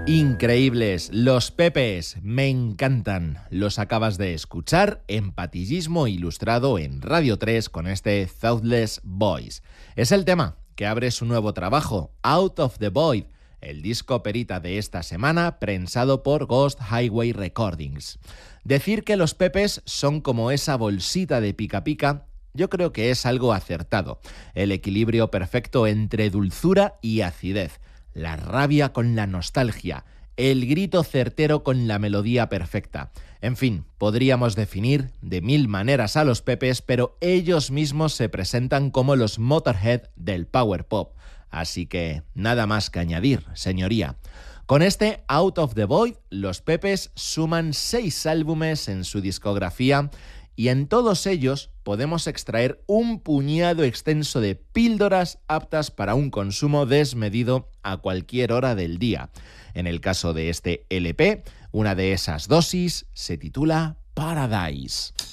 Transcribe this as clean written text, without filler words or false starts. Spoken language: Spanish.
Increíbles, los Pepes, me encantan. Los acabas de escuchar en Patillismo Ilustrado en Radio 3 con este Thoughtless Boys. Es el tema que abre su nuevo trabajo, Out of the Void, el disco perita de esta semana prensado por Ghost Highway Recordings. Decir que los Pepes son como esa bolsita de pica pica, yo creo que es algo acertado. El equilibrio perfecto entre dulzura y acidez. La rabia con la nostalgia, el grito certero con la melodía perfecta. En fin, podríamos definir de mil maneras a los Pepes, pero ellos mismos se presentan como los Motorhead del Power Pop. Así que nada más que añadir, señoría. Con este Out of the Void, los Pepes suman 6 álbumes en su discografía y en todos ellos podemos extraer un puñado extenso de píldoras aptas para un consumo desmedido a cualquier hora del día. En el caso de este LP, una de esas dosis se titula Paradise.